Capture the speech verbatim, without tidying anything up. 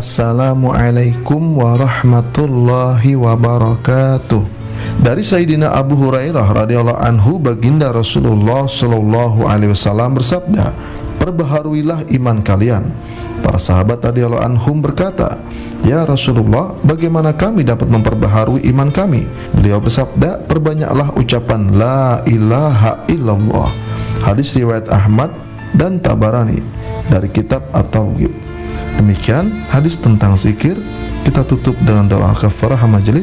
Assalamualaikum warahmatullahi wabarakatuh. Dari Sayyidina Abu Hurairah radhiyallahu anhu, baginda Rasulullah sallallahu alaihi wasallam bersabda, "Perbaharuilah iman kalian." Para sahabat radhiyallahu anhum berkata, "Ya Rasulullah, bagaimana kami dapat memperbaharui iman kami?" Beliau bersabda, "Perbanyaklah ucapan la ilaha illallah." Hadis riwayat Ahmad dan Tabarani dari kitab At-Tauhid. Demikian hadis tentang zikir. Kita tutup dengan doa kafarah majelis.